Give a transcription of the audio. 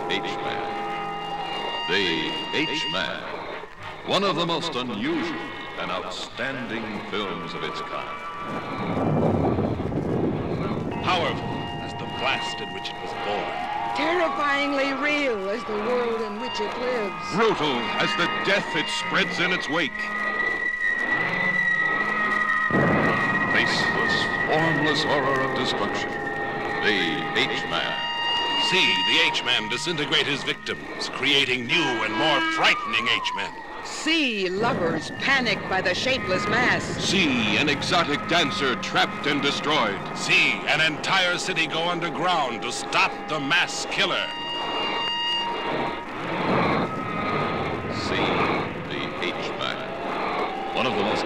H-Man. The H-Man, one of the most unusual and outstanding films of its kind. Powerful as the blast in which it was born. Terrifyingly real as the world in which it lives. Brutal as the death it spreads in its wake. Faceless, formless horror of destruction. The H-Man. See the H-Man disintegrate his victims, creating new and more frightening H-Men. See lovers panicked by the shapeless mass. See an exotic dancer trapped and destroyed. See an entire city go underground to stop the mass killer. See the H-Man, one of the most